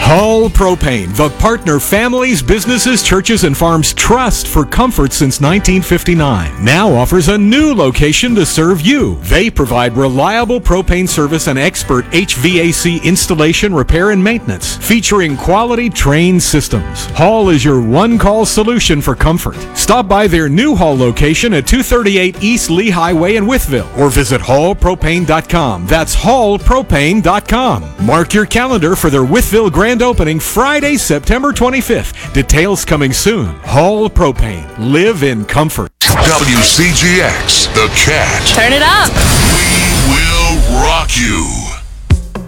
Hall Propane, the partner families, businesses, churches, and farms trust for comfort since 1959. Now offers a new location to serve you. They provide reliable propane service and expert HVAC installation, repair, and maintenance, featuring quality trained systems. Hall is your one-call solution for comfort. Stop by their new Hall location at 238 East Lee Highway in Wytheville or visit hallpropane.com. That's hallpropane.com. Mark your calendar for their Wytheville grand opening Friday, September 25th. Details coming soon. Hall Propane. Live in comfort. WCGX, The Cat. Turn it up. We will rock you.